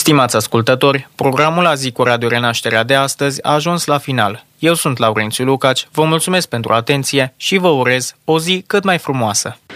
Stimați ascultători, programul Azi cu Radio Renașterea de astăzi a ajuns la final. Eu sunt Laurențiu Lucaci, vă mulțumesc pentru atenție și vă urez o zi cât mai frumoasă.